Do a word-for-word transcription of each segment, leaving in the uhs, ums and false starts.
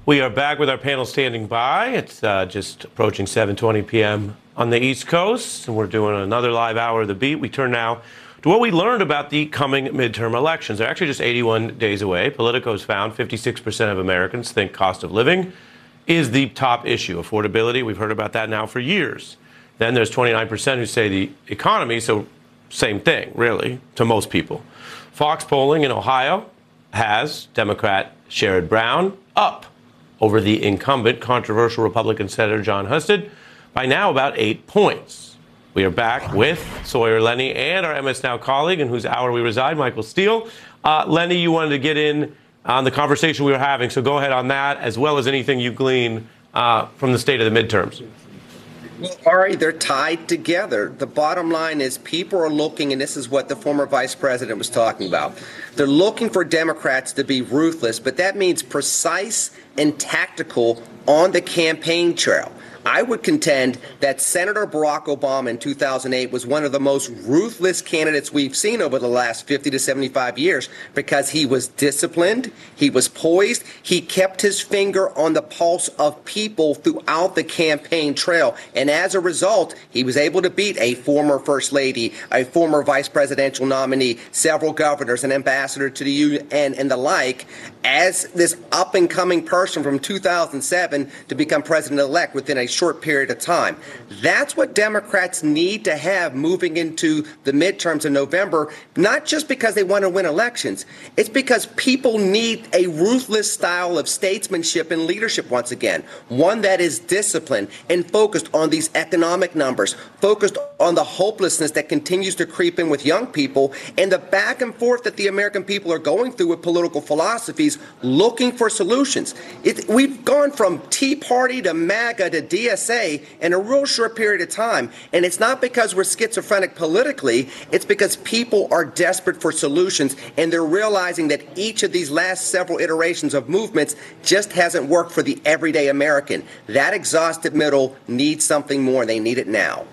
We are back with our panel standing by. It's uh, just approaching seven twenty p m on the East Coast, and we're doing another live hour of The Beat. We turn now to what we learned about the coming midterm elections. They're actually just eighty-one days away. Politico's found fifty-six percent of Americans think cost of living is the top issue. Affordability, we've heard about that now for years. Then there's twenty-nine percent who say the economy, so same thing, really, to most people. Fox polling in Ohio has Democrat Sherrod Brown up over the incumbent controversial Republican Senator Jon Husted by now about eight points. We are back with Sawyer Lenny and our M S Now colleague, in whose hour we reside, Michael Steele. Uh, Lenny, you wanted to get in on the conversation we were having, so go ahead on that, as well as anything you glean uh, from the state of the midterms. Well, Ari, they're tied together. The bottom line is people are looking, and this is what the former vice president was talking about. They're looking for Democrats to be ruthless, but that means precise and tactical on the campaign trail. I would contend that Senator Barack Obama in two thousand eight was one of the most ruthless candidates we've seen over the last fifty to seventy-five years because he was disciplined, he was poised, he kept his finger on the pulse of people throughout the campaign trail. And as a result, he was able to beat a former first lady, a former vice presidential nominee, several governors, an ambassador to the U N and the like, as this up-and-coming person from two thousand seven to become president-elect within a short period of time. That's what Democrats need to have moving into the midterms in November, not just because they want to win elections. It's because people need a ruthless style of statesmanship and leadership once again, one that is disciplined and focused on these economic numbers, focused on the hopelessness that continues to creep in with young people and the back and forth that the American people are going through with political philosophies, looking for solutions. It, we've gone from Tea Party to MAGA to D S A in a real short period of time. And it's not because we're schizophrenic politically. It's because people are desperate for solutions, and they're realizing that each of these last several iterations of movements just hasn't worked for the everyday American. That exhausted middle needs something more. They need it now.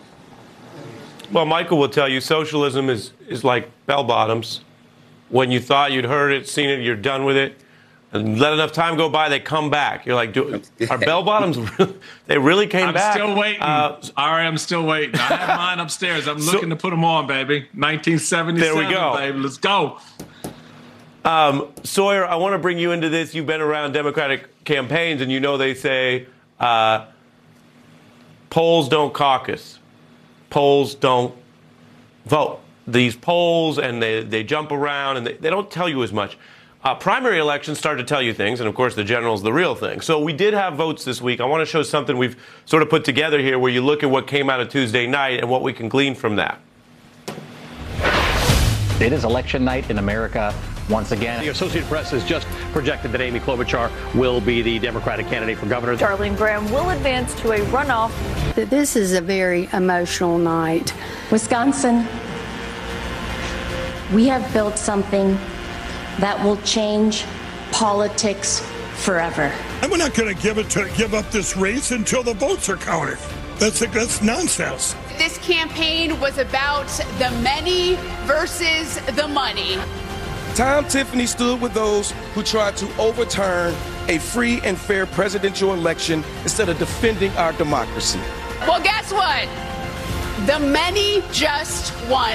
Well, Michael will tell you socialism is, is like bell bottoms. When you thought you'd heard it, seen it, you're done with it. And let enough time go by, they come back. You're like, do, are bell bottoms, they really came I'm back? I'm still waiting. Uh, All right, I'm still waiting. I have mine upstairs. I'm looking so, to put them on, baby. nineteen seventy-seven, there we go. Baby. Let's go. Um, Sawyer, I want to bring you into this. You've been around Democratic campaigns, and you know they say uh, polls don't caucus. Polls don't vote. These polls, and they, they jump around, and they, they don't tell you as much. Uh, primary elections start to tell you things, and of course the general's the real thing. So we did have votes this week. I want to show something we've sort of put together here where you look at what came out of Tuesday night and what we can glean from that. It is election night in America once again. The Associated Press has just projected that Amy Klobuchar will be the Democratic candidate for governor. Darlene Graham will advance to a runoff. This is a very emotional night. Wisconsin, we have built something that will change politics forever. And we're not going to give it to give up this race until the votes are counted. That's that's nonsense. This campaign was about the many versus the money. Tom Tiffany stood with those who tried to overturn a free and fair presidential election instead of defending our democracy. Well, guess what? The many just won.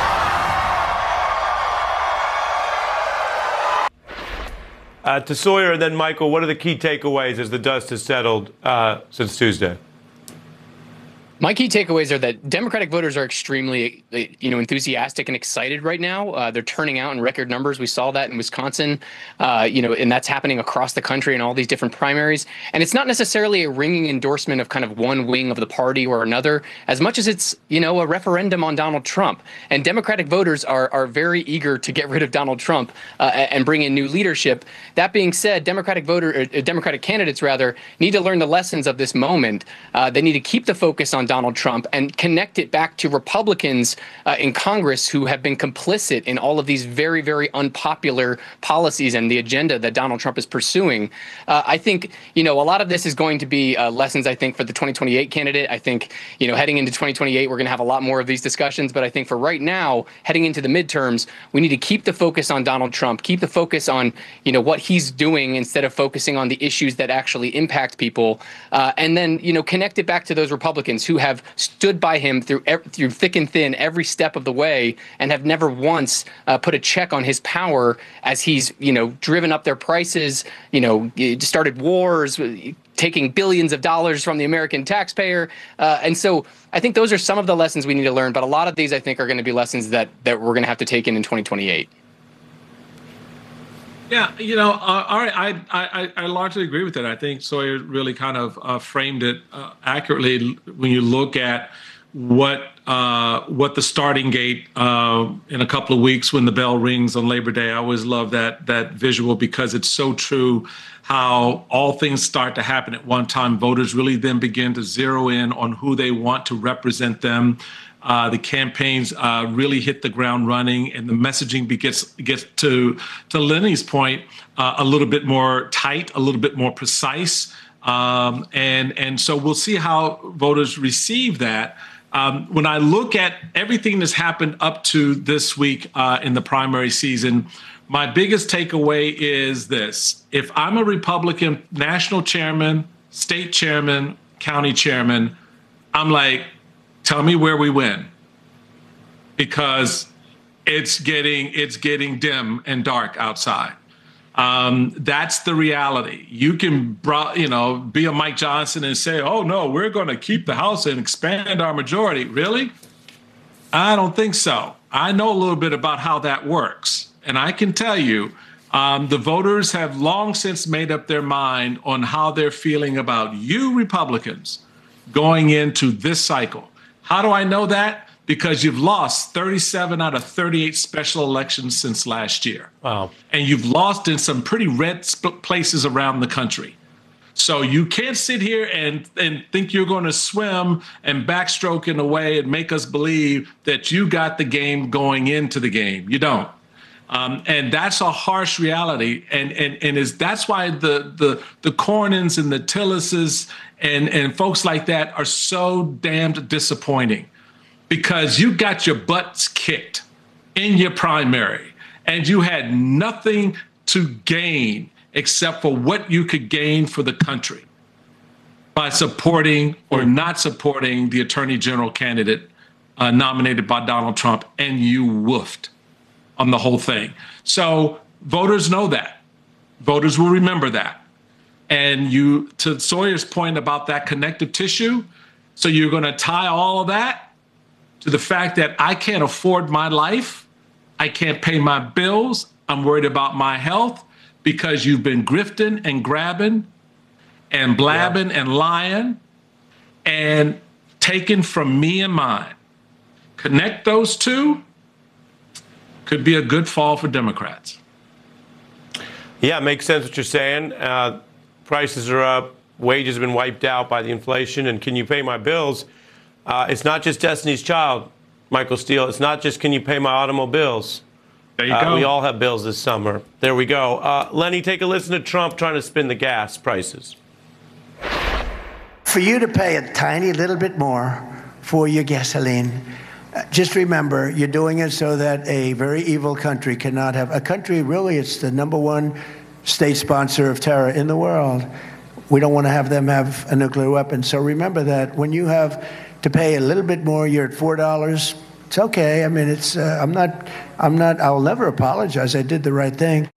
Uh, to Sawyer and then Michael, what are the key takeaways as the dust has settled uh, since Tuesday? My key takeaways are that Democratic voters are extremely, you know, enthusiastic and excited right now. Uh, they're turning out in record numbers. We saw that in Wisconsin, uh, you know, and that's happening across the country in all these different primaries. And it's not necessarily a ringing endorsement of kind of one wing of the party or another, as much as it's, you know, a referendum on Donald Trump. And Democratic voters are are very eager to get rid of Donald Trump uh, and bring in new leadership. That being said, Democratic voter, uh, Democratic candidates rather, need to learn the lessons of this moment. Uh, they need to keep the focus on Donald Trump and connect it back to Republicans uh, in Congress who have been complicit in all of these very, very unpopular policies and the agenda that Donald Trump is pursuing. Uh, I think, you know, a lot of this is going to be uh, lessons, I think, for the twenty twenty-eight candidate. I think, you know, heading into twenty twenty-eight, we're going to have a lot more of these discussions. But I think for right now, heading into the midterms, we need to keep the focus on Donald Trump, keep the focus on, you know, what he's doing instead of focusing on the issues that actually impact people. Uh, and then, you know, connect it back to those Republicans who have stood by him through through thick and thin every step of the way and have never once uh, put a check on his power as he's, you know, driven up their prices, you know, started wars, taking billions of dollars from the American taxpayer. Uh, and so I think those are some of the lessons we need to learn. But a lot of these, I think, are going to be lessons that that we're going to have to take in in twenty twenty-eight. Yeah, you know, uh, all right, I, I I largely agree with it. I think Sawyer really kind of uh, framed it uh, accurately when you look at what uh, what the starting gate uh, in a couple of weeks when the bell rings on Labor Day. I always love that that visual because it's so true. How all things start to happen at one time. Voters really then begin to zero in on who they want to represent them. Uh, the campaigns uh, really hit the ground running, and the messaging gets gets to to Lenny's point uh, a little bit more tight, a little bit more precise, um, and and so we'll see how voters receive that. Um, when I look at everything that's happened up to this week uh, in the primary season, my biggest takeaway is this: if I'm a Republican national chairman, state chairman, county chairman, I'm like, tell me where we win, because it's getting it's getting dim and dark outside. Um, that's the reality. You can, you know, be a Mike Johnson and say, "Oh no, we're going to keep the House and expand our majority." Really? I don't think so. I know a little bit about how that works, and I can tell you, um, the voters have long since made up their mind on how they're feeling about you Republicans going into this cycle. How do I know that? Because you've lost thirty-seven out of thirty-eight special elections since last year. Wow. And you've lost in some pretty red sp- places around the country. So you can't sit here and, and think you're going to swim and backstroke in a way and make us believe that you got the game going into the game. You don't. Um, and that's a harsh reality. And and and is that's why the the the Cornyn's and the Tillises and, and folks like that are so damned disappointing, because you got your butts kicked in your primary and you had nothing to gain except for what you could gain for the country by supporting or not supporting the attorney general candidate uh, nominated by Donald Trump, and you woofed on the whole thing. So voters know that. Voters will remember that. And you, to Sawyer's point about that connective tissue, so you're going to tie all of that to the fact that I can't afford my life, I can't pay my bills, I'm worried about my health, because you've been grifting and grabbing and blabbing yeah. and lying and taking from me and mine. Connect those two, could be a good fall for Democrats. Yeah, it makes sense what you're saying. Uh, prices are up, wages have been wiped out by the inflation, and can you pay my bills? Uh, it's not just Destiny's Child, Michael Steele. It's not just can you pay my automobiles. There you uh, go. We all have bills this summer. There we go. Uh, Lenny, take a listen to Trump trying to spin the gas prices. For you to pay a tiny little bit more for your gasoline, uh, just remember you're doing it so that a very evil country cannot have a country. Really, it's the number one state sponsor of terror in the world. We don't want to have them have a nuclear weapon. So remember that when you have to pay a little bit more, you're at four dollars. It's okay. I mean, it's. Uh, I'm not. I'm not. I'll never apologize. I did the right thing.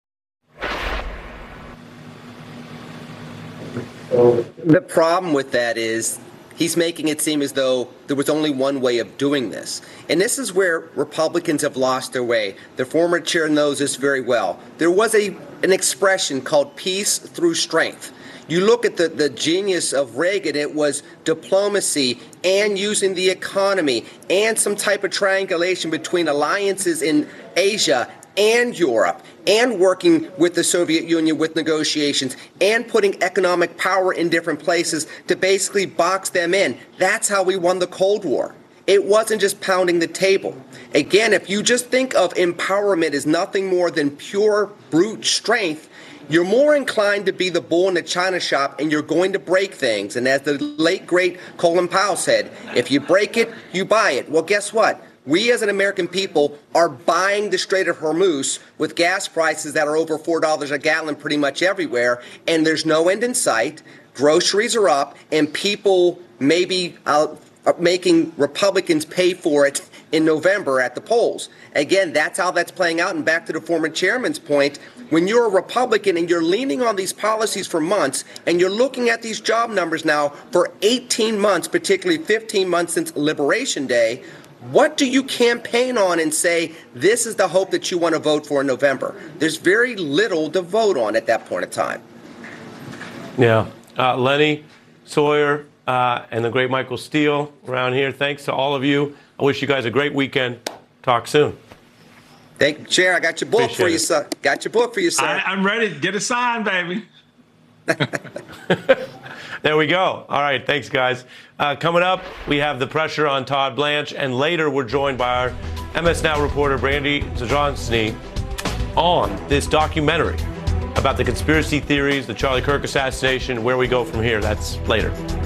The problem with that is he's making it seem as though there was only one way of doing this. And this is where Republicans have lost their way. The former chair knows this very well. There was a an expression called peace through strength. You look at the, the genius of Reagan, it was diplomacy and using the economy and some type of triangulation between alliances in Asia and Europe, and working with the Soviet Union with negotiations, and putting economic power in different places to basically box them in. That's how we won the Cold War. It wasn't just pounding the table. Again, if you just think of empowerment as nothing more than pure brute strength, you're more inclined to be the bull in the china shop, and you're going to break things. And as the late, great Colin Powell said, if you break it, you buy it. Well, guess what? We as an American people are buying the Strait of Hormuz with gas prices that are over four dollars a gallon pretty much everywhere, and there's no end in sight. Groceries are up, and people maybe uh, are making Republicans pay for it in November at the polls. Again, that's how that's playing out. And back to the former chairman's point, when you're a Republican and you're leaning on these policies for months, and you're looking at these job numbers now for eighteen months, particularly fifteen months since Liberation Day, what do you campaign on and say, this is the hope that you want to vote for in November? There's very little to vote on at that point in time. Yeah. Uh, Lenny, Sawyer, uh, and the great Michael Steele around here, thanks to all of you. I wish you guys a great weekend. Talk soon. Thank you, Chair. I got your book Appreciate for you, it. sir. Got your book for you, sir. I, I'm ready. Get it signed, baby. There we go. All right. Thanks, guys. Uh, coming up, we have the pressure on Todd Blanche, and later we're joined by our M S Now reporter, Brandy Zadrozny, on this documentary about the conspiracy theories, the Charlie Kirk assassination, where we go from here. That's later.